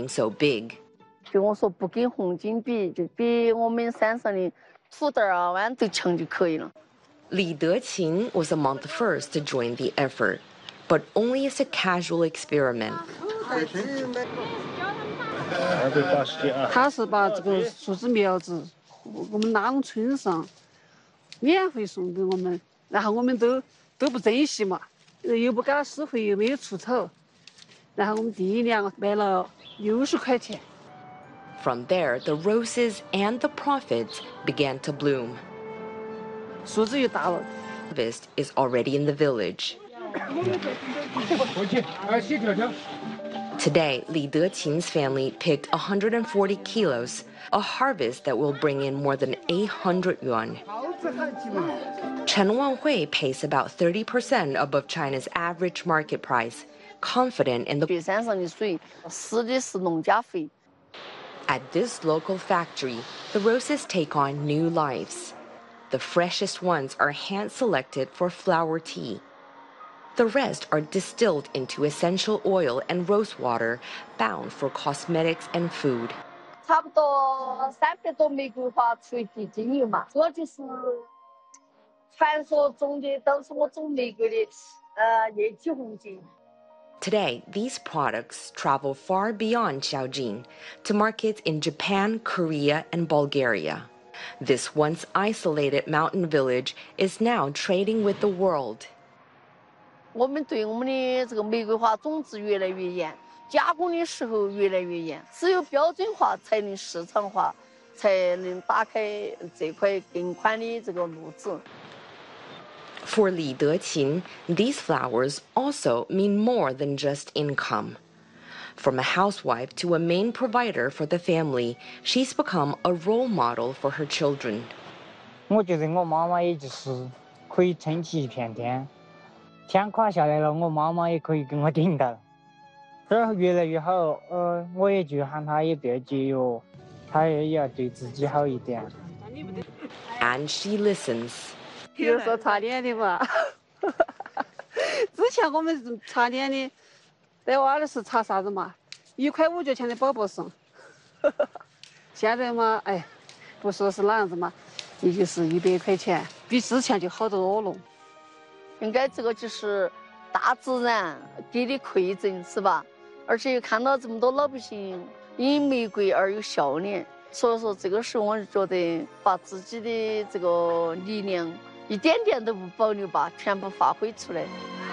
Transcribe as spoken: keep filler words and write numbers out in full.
growing so big. 就我说不跟红景比，就比我们山上的土豆啊、豌豆强就可以了。 Li Deqin was among the first to join the effort, but only as a casual experiment. 他是把这个树枝苗子，我们拉拢村上，免费送给我们，然后我们都都不珍惜嘛，又不给他施肥，又没有除草，然后我们第一年卖了六十块钱。 From there, the roses and the profits began to bloom. 树枝又大了。 Harvest is already in the village. Today, Li Deqin's family picked one hundred forty kilos, a harvest that will bring in more than eight hundred yuan. Chen Wanhui pays about thirty percent above China's average market price, confident in the... 雪山上的水施的是农家肥。 At this local factory, the roses take on new lives. The freshest ones are hand-selected for flower tea. The rest are distilled into essential oil and rose water, bound for cosmetics and food. 差不多三百多玫瑰花出一滴精油嘛，这就是传说中的当时我种玫瑰的呃液体红精。 Today, these products travel far beyond Xiaojin to markets in Japan, Korea, and Bulgaria. This once isolated mountain village is now trading with the world. 我们对我们的这个玫瑰花种植越来越严，加工的时候越来越严，只有标准化才能市场化，才能打开这块更宽的这个路子。 For Li Deqin, these flowers also mean more than just income. From a housewife to a main provider for the family, she's become a role model for her children. 我觉得我妈妈也就是可以撑起一片天，天垮下来了，我妈妈也可以给我顶到。这儿越来越好，呃，我也就喊她也不要节约，她也要对自己好一点。 And she listens. 比如说茶点的嘛，之前我们茶点的带娃的是茶啥子嘛，一块五角钱的宝宝送。现在嘛，哎，不说是哪样子嘛，也就是一百块钱，比之前就好多了。 应该这个就是大自然给的馈赠，是吧？而且又看到这么多老百姓因玫瑰而有笑脸，所以说这个时候我就觉得把自己的这个力量。 一点点都不保留吧，全部发挥出来。